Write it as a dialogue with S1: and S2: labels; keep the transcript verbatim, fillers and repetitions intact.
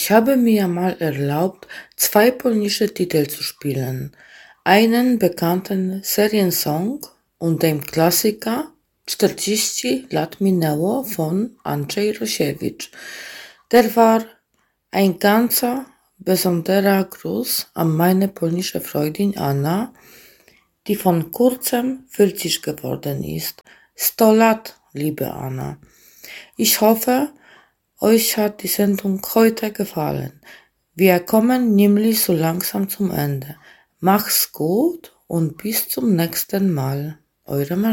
S1: Ich habe mir mal erlaubt, zwei polnische Titel zu spielen. Einen bekannten Seriensong und den Klassiker czterdzieści lat minęło von Andrzej Rosiewicz. Der war ein ganzer besonderer Gruß an meine polnische Freundin Anna, die von kurzem vierzig geworden ist. Sto lat, liebe Anna. Ich hoffe, euch hat die Sendung heute gefallen. Wir kommen nämlich so langsam zum Ende. Mach's gut und bis zum nächsten Mal. Eure Maria.